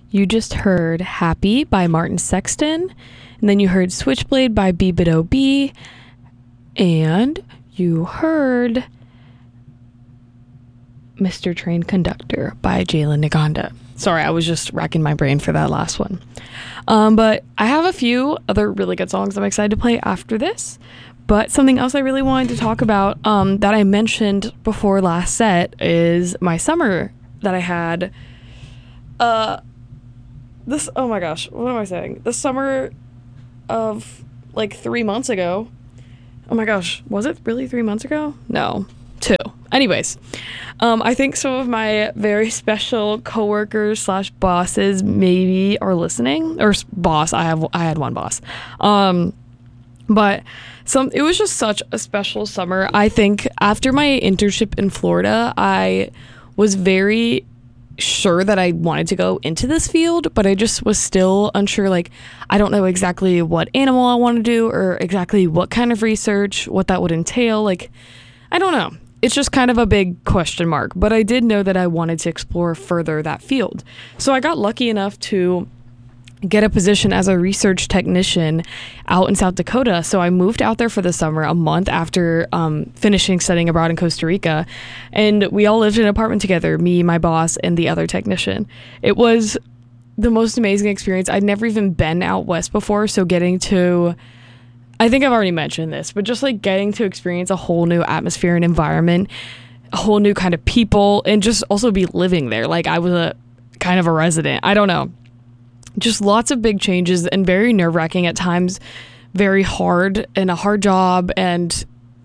You just heard Happy by Martin Sexton, and then you heard Switchblade by B-Bit-O-B, and you heard Mr. Train Conductor by Jalen Naganda. Sorry, I was just racking my brain for that last one. But I have a few other really good songs I'm excited to play after this. But something else I really wanted to talk about that I mentioned before last set is my summer that I had. Oh my gosh, what am I saying? The summer of like 3 months ago. Oh my gosh, was it really 3 months ago? No, 2. Anyways, I think some of my very special coworkers / bosses maybe are listening. Or boss, I had one boss. But it was just such a special summer. I think after my internship in Florida, I was very sure that I wanted to go into this field, but I just was still unsure. Like, I don't know exactly what animal I want to do or exactly what kind of research, what that would entail. Like, I don't know. It's just kind of a big question mark, but I did know that I wanted to explore further that field. So I got lucky enough to get a position as a research technician out in South Dakota. So I moved out there for the summer, a month after finishing studying abroad in Costa Rica. And we all lived in an apartment together, me, my boss, and the other technician. It was the most amazing experience. I'd never even been out west before. So I think I've already mentioned this, but just like getting to experience a whole new atmosphere and environment, a whole new kind of people, and just also be living there. Like I was a kind of a resident. I don't know. Just lots of big changes and very nerve-wracking at times, very hard and a hard job. And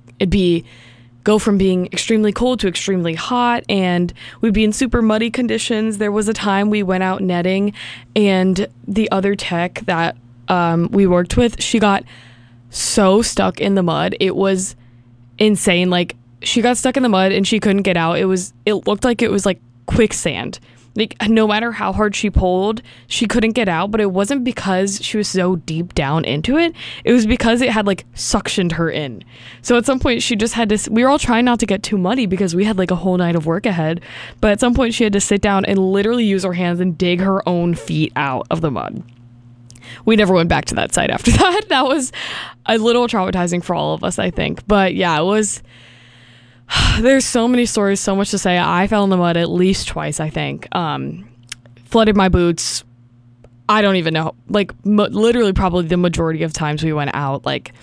go from being extremely cold to extremely hot, and we'd be in super muddy conditions. There was a time we went out netting, and the other tech that we worked with, she got so stuck in the mud. It was insane. Like, she got stuck in the mud and she couldn't get out. It looked like it was like quicksand. Like, no matter how hard she pulled, she couldn't get out, but it wasn't because she was so deep down into it. It was because it had like suctioned her in. So at some point she just had to, we were all trying not to get too muddy because we had like a whole night of work ahead. But at some point she had to sit down and literally use her hands and dig her own feet out of the mud. We never went back to that site after that. That was a little traumatizing for all of us, I think. But yeah, it was, there's so many stories, so much to say. I fell in the mud at least twice, I think. Flooded my boots. I don't even know. Like, literally probably the majority of times we went out, like,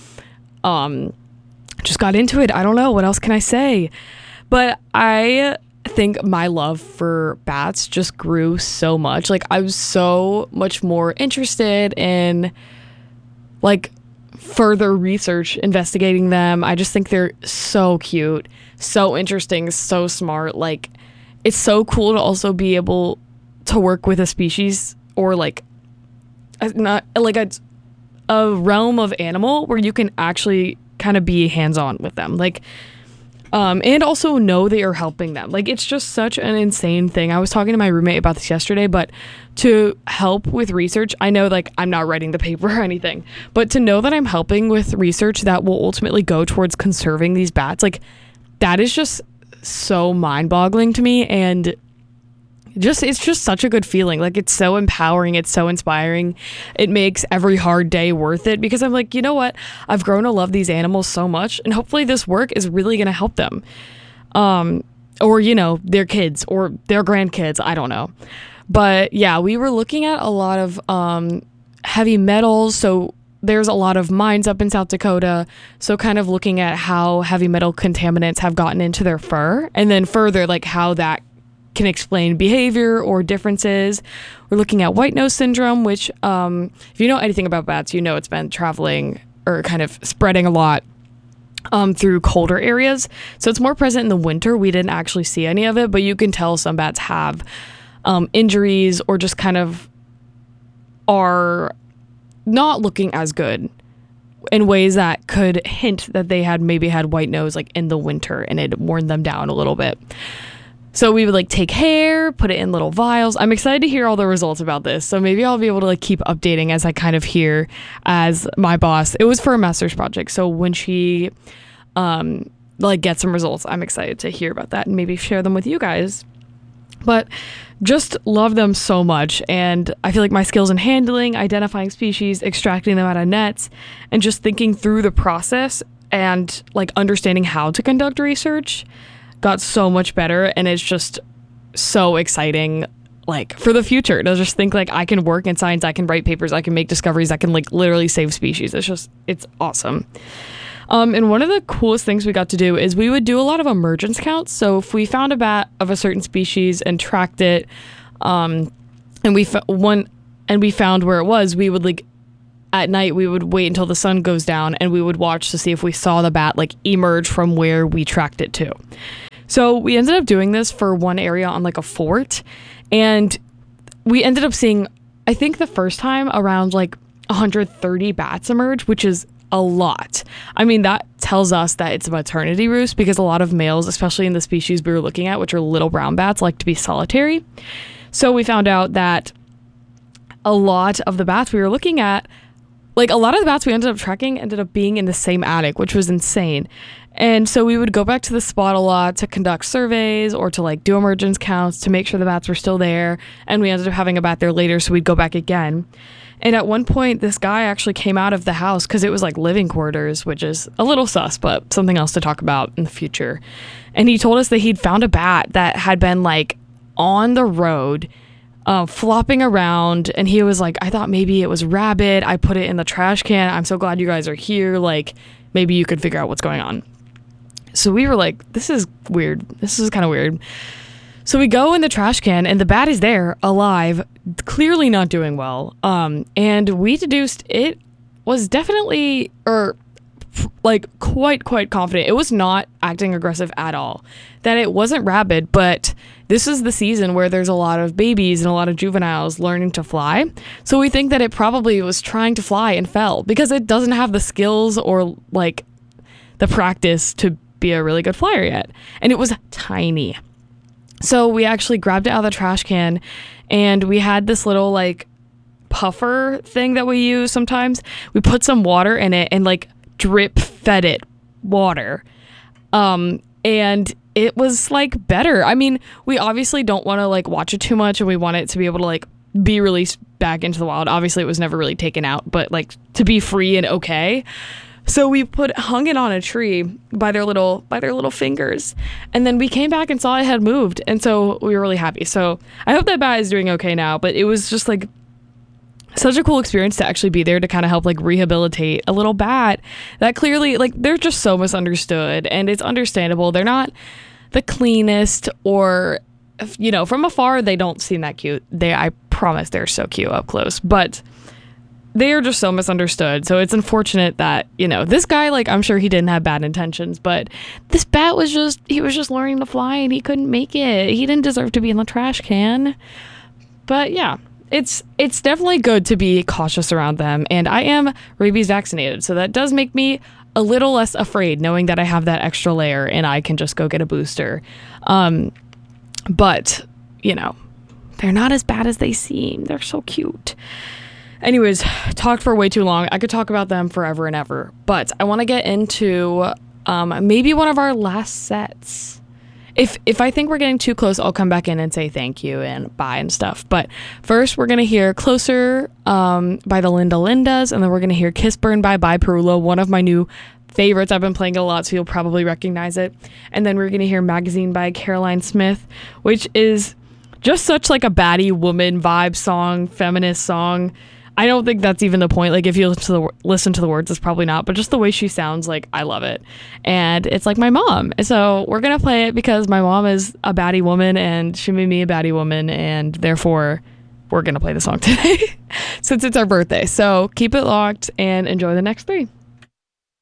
just got into it. I don't know. What else can I say? But I think my love for bats just grew so much. Like, I was so much more interested in, like, further research, investigating them. I just think they're so cute, so interesting, so smart. Like, it's so cool to also be able to work with a species or like not like a realm of animal where you can actually kind of be hands-on with them, like and also know that you're helping them. Like, it's just such an insane thing. I was talking to my roommate about this yesterday, but to help with research, I know, like, I'm not writing the paper or anything, but to know that I'm helping with research that will ultimately go towards conserving these bats, like, that is just so mind-boggling to me. And it's just such a good feeling. Like, it's so empowering, it's so inspiring. It makes every hard day worth it because I'm like, you know what, I've grown to love these animals so much, and hopefully this work is really going to help them, or, you know, their kids or their grandkids. I don't know. But yeah, we were looking at a lot of heavy metals. So there's a lot of mines up in South Dakota, so kind of looking at how heavy metal contaminants have gotten into their fur, and then further, like, how that can explain behavior or differences. We're looking at white nose syndrome, which if you know anything about bats, you know it's been traveling or kind of spreading a lot through colder areas. So it's more present in the winter. We didn't actually see any of it, but you can tell some bats have injuries or just kind of are not looking as good in ways that could hint that they had maybe had white nose like in the winter and it worn them down a little bit. So we would like take hair, put it in little vials. I'm excited to hear all the results about this. So maybe I'll be able to like keep updating as I kind of hear as my boss. It was for a master's project. So when she like get some results, I'm excited to hear about that and maybe share them with you guys. But just love them so much. And I feel like my skills in handling, identifying species, extracting them out of nets, and just thinking through the process and like understanding how to conduct research got so much better. And it's just so exciting, like for the future, to just think like I can work in science, I can write papers, I can make discoveries, I can like literally save species. It's awesome. And one of the coolest things we got to do is we would do a lot of emergence counts. So if we found a bat of a certain species and tracked it, and we found where it was, we would like at night we would wait until the sun goes down and we would watch to see if we saw the bat like emerge from where we tracked it to. So we ended up doing this for one area on like a fort, and we ended up seeing, I think the first time, around like 130 bats emerge, which is a lot. I mean, that tells us that it's a maternity roost, because a lot of males, especially in the species we were looking at, which are little brown bats, like to be solitary. So we found out that a lot of the bats we were looking at, like a lot of the bats we ended up tracking ended up being in the same attic, which was insane. And so we would go back to the spot a lot to conduct surveys or to like do emergence counts to make sure the bats were still there. And we ended up having a bat there later, so we'd go back again. And at one point, this guy actually came out of the house, because it was like living quarters, which is a little sus, but something else to talk about in the future. And he told us that he'd found a bat that had been like on the road, flopping around. And he was like, I thought maybe it was rabid. I put it in the trash can. I'm so glad you guys are here. Like, maybe you could figure out what's going on. So we were like, this is weird. This is kind of weird. So we go in the trash can and the bat is there, alive, clearly not doing well. And we deduced it was definitely, or like quite confident. It was not acting aggressive at all. That it wasn't rabid, but this is the season where there's a lot of babies and a lot of juveniles learning to fly. So we think that it probably was trying to fly and fell, because it doesn't have the skills or like the practice to be a really good flyer yet. And it was tiny. So we actually grabbed it out of the trash can, and we had this little like puffer thing that we use sometimes. We put some water in it and like drip fed it water. And it was like better. I mean, we obviously don't want to like watch it too much, and we want it to be able to like be released back into the wild. Obviously it was never really taken out, but like to be free and okay. So we hung it on a tree by their little fingers, and then we came back and saw it had moved, and so we were really happy. So I hope that bat is doing okay now, but it was just like such a cool experience to actually be there to kind of help like rehabilitate a little bat that clearly, like, they're just so misunderstood, and it's understandable. They're not the cleanest, or, you know, from afar they don't seem that cute. I promise they're so cute up close, but they are just so misunderstood. So it's unfortunate that, you know, this guy, like, I'm sure he didn't have bad intentions, but this bat was just learning to fly, and he couldn't make it. He didn't deserve to be in the trash can. But yeah, it's definitely good to be cautious around them. And I am rabies vaccinated, so that does make me a little less afraid, knowing that I have that extra layer and I can just go get a booster. But, you know, they're not as bad as they seem. They're so cute. Anyways, talked for way too long. I could talk about them forever and ever, but I want to get into maybe one of our last sets. If I think we're getting too close, I'll come back in and say thank you and bye and stuff. But first, we're going to hear Closer by the Linda Lindas, and then we're going to hear Kiss Burn by Pirulo, one of my new favorites. I've been playing it a lot, so you'll probably recognize it. And then we're going to hear Magazine by Caroline Smith, which is just such like a baddie woman vibe song, feminist song. I don't think that's even the point. Like, if you listen to the words, it's probably not. But just the way she sounds, like, I love it. And it's like my mom. So we're going to play it because my mom is a baddie woman, and she made me a baddie woman. And therefore, we're going to play the song today since it's our birthday. So keep it locked and enjoy the next three.